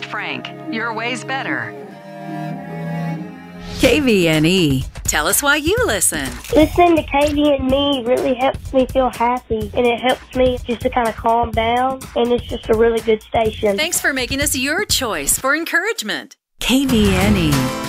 host, Frank. Your way's better. KVNE. Tell us why you listen. Listening to KVNE really helps me feel happy, and it helps me just to kind of calm down, and it's just a really good station. Thanks for making us your choice for encouragement. KVNE.